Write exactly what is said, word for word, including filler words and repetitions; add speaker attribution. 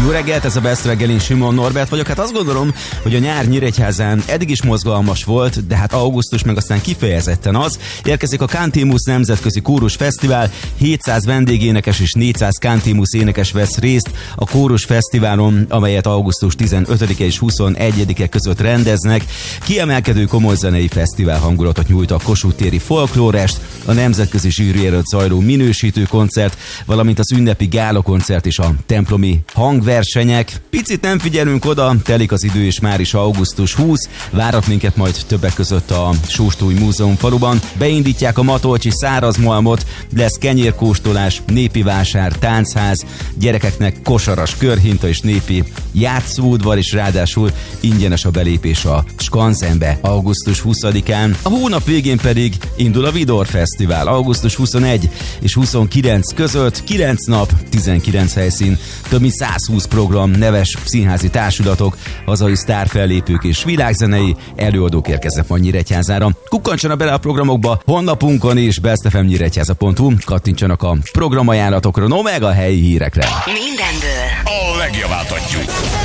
Speaker 1: Jó reggelt, ez a Best reggel, én Simon Norbert vagyok. Hát azt gondolom, hogy a nyár Nyíregyházán eddig is mozgalmas volt, de hát augusztus meg aztán kifejezetten az. Érkezik a Cantimus Nemzetközi Kórus Fesztivál, hétszáz vendégénekes és négyszáz Cantimus énekes vesz részt a Kórus Fesztiválon, amelyet augusztus tizenötödike és huszonegyedike között rendeznek. Kiemelkedő komoly zenei fesztivál hangulatot nyújt a Kossuth téri folklórest, a nemzetközi zsűri előtt zajló minősítő koncert, valamint az ünnepi gálakoncert és a templomi hangversenyek. Picit nem figyelünk oda, telik az idő és már is augusztus huszadika, várat minket majd többek között a Sóstúj Múzeum faluban. Beindítják a matolcsi szárazmalmot, lesz kenyérkóstolás, népi vásár, táncház, gyerekeknek kosaras körhinta és népi játszóudvar, és ráadásul ingyenes a belépés a Skanzenbe augusztus huszadikán. A hónap végén pedig indul a Vidor Fesztivál augusztus huszonegyedike és huszonkilencedike között, kilenc nap, tizenkilenc helyszín, több mint százhúsz program, neves színházi társulatok, hazai sztárfellépők és világzenei előadók érkeznek majd Nyíregyházára. Kukkantsanak bele a programokba honlapunkon és best f m nyíregyháza pont hu, kattintsanak a programajánlatokra, no meg a helyi hírekre.
Speaker 2: Mindenből
Speaker 3: a legjavát adjuk.